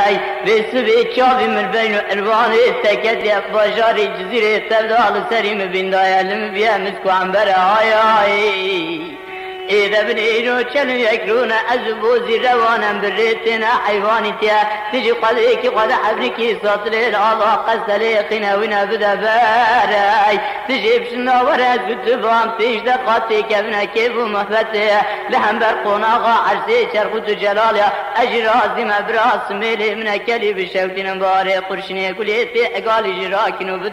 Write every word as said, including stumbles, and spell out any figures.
بسبي چاوی من بین اروان تکت یا باشاری جزیره تبدال سریم بیندای علم بیا مسکو عنبر آی آی إذا بنيرو چل يكرون أزبوزي روانا بريتنا حيواني تيا تجي قدريكي قد حبريكي سطري الله قسلي قناونا بدباراي تجي بشنا ورا زدبام تجد قاتي كبنا كيف ومهفتي لهم برقونا غا عرسي شرخوت جلاليا أجرازي مبراس ميلي من كلي بشوتنا مباري قرشني كليتي أقالي جراكنو